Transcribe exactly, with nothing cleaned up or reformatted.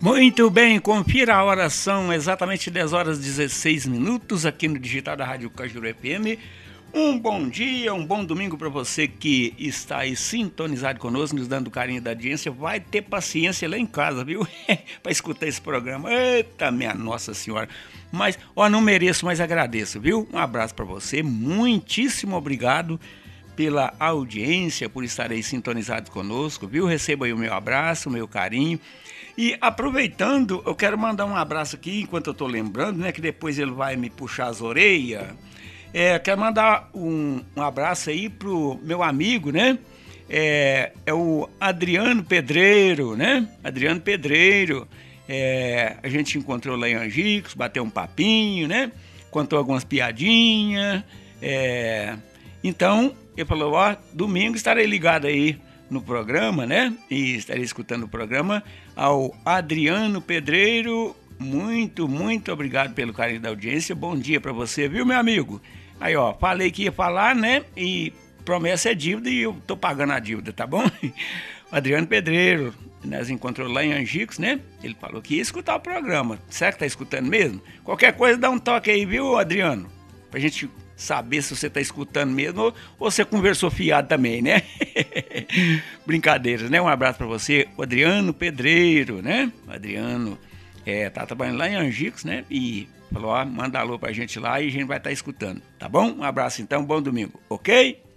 Muito bem, confira a hora, são exatamente dez horas e dezesseis minutos aqui no digital da Rádio Cajuru F M. Um bom dia, um bom domingo para você que está aí sintonizado conosco, nos dando carinho da audiência. Vai ter paciência lá em casa, viu? Para escutar esse programa. Eita, minha Nossa Senhora. Mas, ó, não mereço, mas agradeço, viu? Um abraço para você, muitíssimo obrigado pela audiência, por estar aí sintonizado conosco, viu? Receba aí o meu abraço, o meu carinho. E aproveitando, eu quero mandar um abraço aqui, enquanto eu tô lembrando, né, que depois ele vai me puxar as orelhas. É, quero mandar um, um abraço aí pro meu amigo, né? É, é o Adriano Pedreiro, né? Adriano Pedreiro. É, a gente encontrou lá em Angicos, bateu um papinho, né? Contou algumas piadinhas. É, então, ele falou, ó, domingo estarei ligado aí no programa, né? E estarei escutando o programa ao Adriano Pedreiro. Muito, muito obrigado pelo carinho da audiência. Bom dia para você, viu, meu amigo? Aí, ó, falei que ia falar, né? E promessa é dívida e eu tô pagando a dívida, tá bom? O Adriano Pedreiro, nós encontramos lá em Angicos, né? Ele falou que ia escutar o programa. Será que tá escutando mesmo? Qualquer coisa, dá um toque aí, viu, Adriano? Pra gente saber se você tá escutando mesmo ou, ou você conversou fiado também, né? Brincadeiras, né? Um abraço para você, o Adriano Pedreiro, né? O Adriano é, tá trabalhando lá em Angicos, né? E falou, ó, manda alô pra gente lá e a gente vai estar tá escutando, tá bom? Um abraço então, bom domingo, ok?